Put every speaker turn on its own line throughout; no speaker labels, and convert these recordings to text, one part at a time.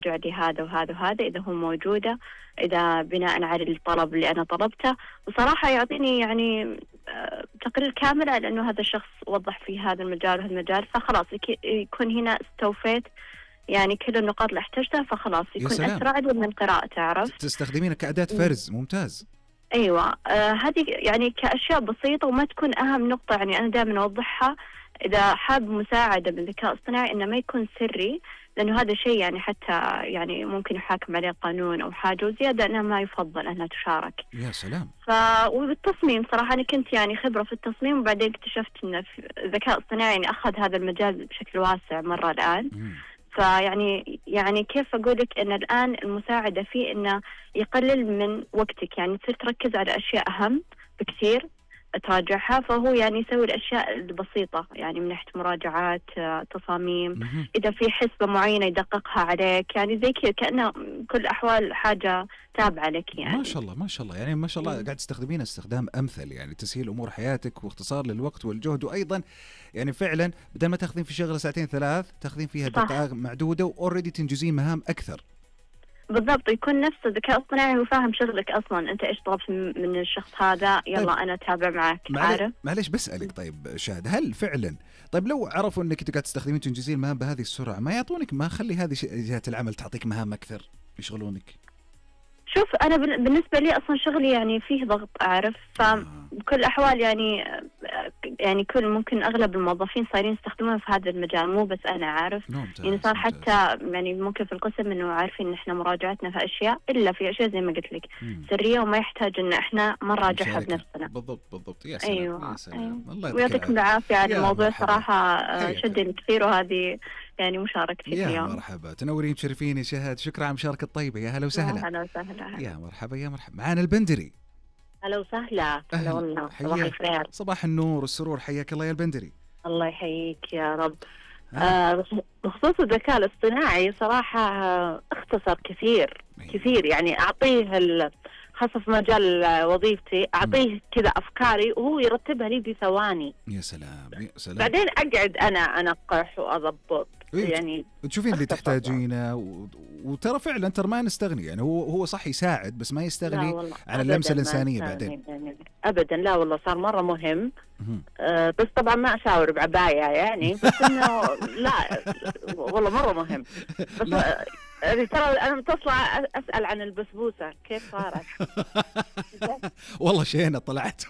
لي هذا وهذا وهذا إذا هو موجودة، إذا بناء على الطلب اللي أنا طلبته. وصراحة يعطيني يعني تقرير كامل على أنه هذا الشخص وضح في هذا المجال وهذا المجال، فخلاص يكون هنا استوفيت يعني كل النقاط اللي احتجتها، فخلاص يكون أسرع من قراءته. عرفت؟
تستخدمينها كأداة فرز. ممتاز.
أيوة. هذه يعني كأشياء بسيطة وما تكون أهم نقطة. يعني أنا دائما أوضحها إذا حاب مساعدة بالذكاء الاصطناعي إنه ما يكون سري، لأنه هذا شيء يعني حتى يعني ممكن يحاكم عليه قانون أو حاجة، وزيادة أنها ما يفضل أنها تشارك.
يا سلام.
وبالتصميم صراحة أنا كنت يعني خبرة في التصميم، وبعدين اكتشفت إن الذكاء الاصطناعي يعني أخذ هذا المجال بشكل واسع مرة الآن. فيعني كيف أقول لك إن الآن المساعدة فيه إنه يقلل من وقتك، يعني تصير تركز على أشياء أهم بكثير تراجعها. فهو يعني يسوي الأشياء البسيطة، يعني من ناحية مراجعات، تصاميم، إذا في حسبة معينة يدققها عليك، يعني زي كذا كأنه كل أحوال حاجة تابعة لك. يعني
ما شاء الله ما شاء الله، يعني ما شاء الله قاعد تستخدمين استخدام أمثل، يعني تسهيل أمور حياتك واختصار للوقت والجهد، وأيضا يعني فعلا بدل ما تاخذين في شغلة ساعتين ثلاث تاخذين فيها دقائق معدودة وأوريدي تنجزين مهام أكثر.
بالضبط، يكون نفس الذكاء الاصطناعي هو فاهم شغلك أصلا، أنت إيش طلبت من الشخص هذا، يلا طيب. أنا أتابع معك. عارف؟
معليش بسألك طيب شاهد، هل فعلا طيب لو عرفوا أنك قاعد تستخدمين تنجزين المهام بهذه السرعة، ما يعطونك، ما خلي هذه جهة العمل تعطيك مهام أكثر يشغلونك؟
شوف أنا بالنسبة لي أصلا شغلي يعني فيه ضغط، أعرف، فبكل الأحوال يعني كل ممكن أغلب الموظفين صايرين يستخدمون في هذا المجال، مو بس أنا. عارف؟ يعني صار حتى يعني ممكن في القسم إنه عارفين إن إحنا مراجعتنا في أشياء، إلا في أشياء زي ما قلت لك سرية وما يحتاج إن إحنا ما نراجعها بنفسنا.
بالضبط. يا سلام.
أيوة.
يا سلام. الله
ويعطيكم العافية على الموضوع صراحة شدني كثير، وهذه يعني مشاركتي اليوم.
يا مرحبا، تنورين تشرفيني شهد، شكرا على المشاركة الطيبة. يا هلا وسهلا.
هلا وسهلا.
يا مرحبا يا مرحبا. معانا البندري.
هلا وسهلا. هلا والله. صباح الخير.
صباح النور والسرور، حياك الله يا البندري.
الله يحييك يا رب. بخصوص الذكاء الاصطناعي صراحة اختصر كثير يعني أعطيه خاصة في مجال وظيفتي، أعطيه كذا أفكاري وهو يرتبها لي بثواني.
يا سلام يا سلام.
بعدين أقعد أنا أنقح وأضبط. يعني
تشوفين اللي تحتاجينه وترى فعلا ترى ما نستغني، يعني هو صح يساعد بس ما يستغني عن اللمسة الإنسانية بعدين.
أبدا لا والله، صار مرة مهم. بس طبعا ما أشاور بعباية يعني، بس إنه لا والله مرة مهم. بس ترى أنا متصلة أسأل عن البسبوسة كيف صارت.
والله شينا طلعت.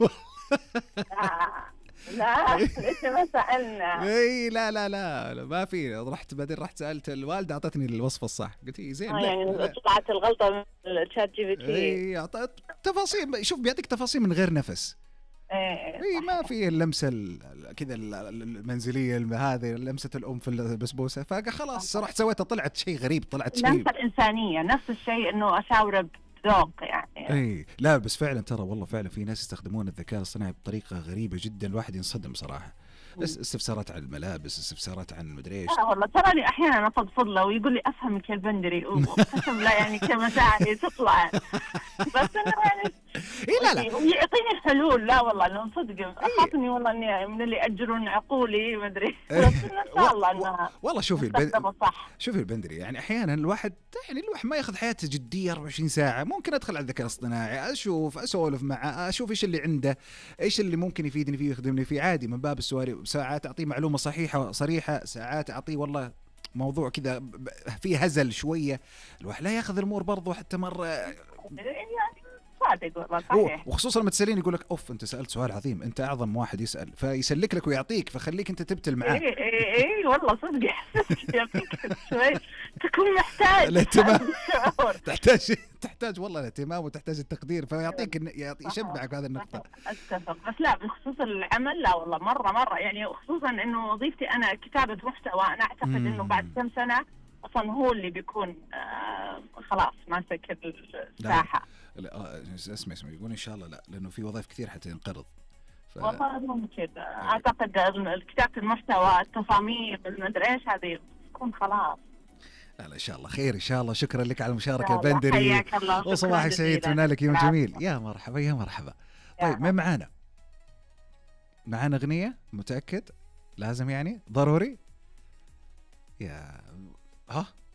لا ليش ما سألنا؟
اي لا ما في، رحت سألت الوالدة أعطتني الوصفة الصح، قلت لي زين.
يعني طلعت الغلطة من الشات جي بي تي.
اي أعطت تفاصيل، شوف بيعطيك تفاصيل من غير نفس. اي ما في اللمسة كذا المنزلية، هذه لمسة الأم في البسبوسة، فخلاص رحت سويتها طلعت شيء غريب، طلعت شيء
اللمسة الإنسانية نفس الشيء، إنه أشاوره ذوق يعني.
اي لا بس فعلا ترى والله فعلا في ناس يستخدمون الذكاء الاصطناعي بطريقه غريبه جدا، الواحد ينصدم صراحه. استفسارات عن الملابس، استفسارات عن المدري ايش.
والله تراني احيانا افضفض له ويقول لي افهمك يا البندري، وقسم لا يعني كمشاعري تطلع. بس انا يعني
لا
ويعطيني حلول. لا والله انا صدق اخافني والله اني من اللي ياجرون عقولي ما ادري. بس ان شاء الله انها
والله شوفي البندري يعني احيانا الواحد ما ياخذ حياته جديه 24 ساعه. ممكن ادخل على الذكاء الاصطناعي اسولف معه، اشوف ايش اللي عنده، ايش اللي ممكن يفيدني فيه ويخدمني فيه، عادي من باب السؤال. ساعات اعطيه معلومه صريحه، ساعات اعطيه والله موضوع كذا فيه هزل شويه. الواحد لا ياخذ الامور برضو حتى مره
يعني صادق والله صحيح.
وخصوصا لما تسالين يقول لك اوف انت سالت سؤال عظيم، انت اعظم واحد يسال، فيسلك لك ويعطيك، فخليك انت تبتل معاه.
اي والله صدق يعطيك شوي، تكون محتاج
الاهتمام. تحتاج والله الاهتمام وتحتاج التقدير، فيعطيك يشبعك هذه النقطه.
اتفق. بس لا بخصوص العمل لا والله مره يعني، خصوصا انه وظيفتي انا كتابه محتوى، انا اعتقد انه بعد كم سنه اصلا هو اللي بيكون خلاص ماسك الساحه.
لا اسمع يقول ان شاء الله لا، لانه في وظائف كثير حتنقرض.
والله ممكن اعتقد كتابه المحتوى، التصاميم، المدري ايش، هذه تكون خلاص.
لا ان شاء الله خير ان شاء الله. شكرا لك على المشاركه البندري، وصباحك سعيد، اتمنى لك يوم جميل. يا مرحبا يا مرحبا. طيب من معانا اغنيه؟ متاكد لازم يعني ضروري؟ يا